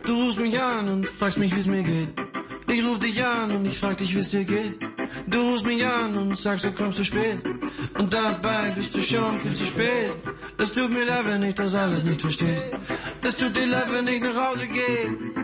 Du rufst mich an und fragst mich, wie's mir geht. Ich ruf dich an und ich frag dich, wie's dir geht. Du rufst mich an und sagst, du kommst zu spät. Und dabei bist du schon viel zu spät. Es tut mir leid, wenn ich das alles nicht verstehe. Es tut dir leid, wenn ich nach Hause gehe.